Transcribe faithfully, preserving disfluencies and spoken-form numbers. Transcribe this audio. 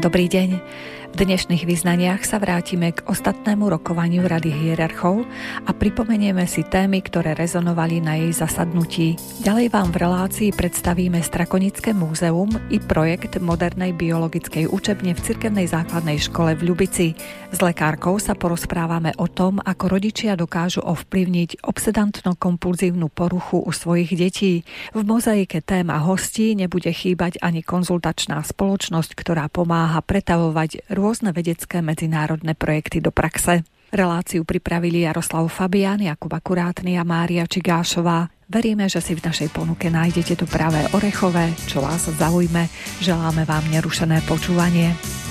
Dobrý deň. V dnešných vyznaniach sa vrátime k ostatnému rokovaniu Rady hierarchov a pripomenieme si témy, ktoré rezonovali na jej zasadnutí. Ďalej vám v relácii predstavíme Strakonické múzeum i projekt modernej biologickej učebne v cirkevnej základnej škole v Ľubici. S lekárkou sa porozprávame o tom, ako rodičia dokážu ovplyvniť obsedantno-kompulzívnu poruchu u svojich detí. V mozaike tém a hostí nebude chýbať ani konzultačná spoločnosť, ktorá pomáha pretavovať rôzne vedecké medzinárodné projekty do praxe. Reláciu pripravili Jaroslav Fabián, Jakub Akurátny a Mária Čigášová. Veríme, že si v našej ponuke nájdete to pravé orechové, čo vás zaujme. Želáme vám nerušené počúvanie.